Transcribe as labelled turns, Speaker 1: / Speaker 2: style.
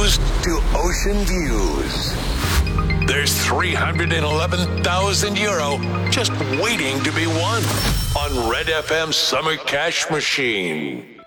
Speaker 1: cruise to ocean views. There's €311,000 just waiting to be won on Red FM Summer Cash Machine.